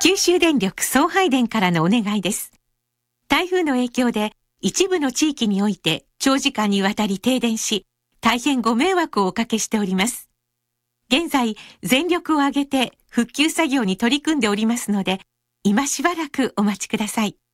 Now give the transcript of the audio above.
九州電力送配電からのお願いです。台風の影響で一部の地域において長時間にわたり停電し、大変ご迷惑をおかけしております。現在、全力を挙げて復旧作業に取り組んでおりますので、今しばらくお待ちください。